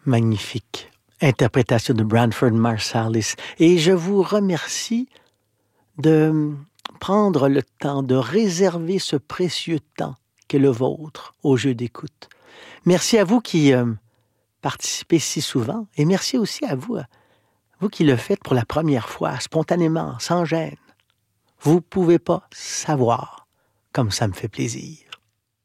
Magnifique interprétation de Branford Marsalis. Et je vous remercie de prendre le temps, de réserver ce précieux temps qu'est le vôtre au jeu d'écoute. Merci à vous qui participez si souvent et merci aussi à vous, vous qui le faites pour la première fois, spontanément, sans gêne. Vous ne pouvez pas savoir comme ça me fait plaisir.